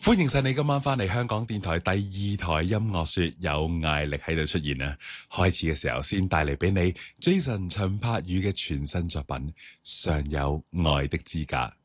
歡迎晒你今晚翻嚟香港電台第2台音樂說，有艾力喺度出現啊！開始嘅時候先帶嚟俾你 Jason 陳柏宇嘅全新作品《尚有愛的資格》。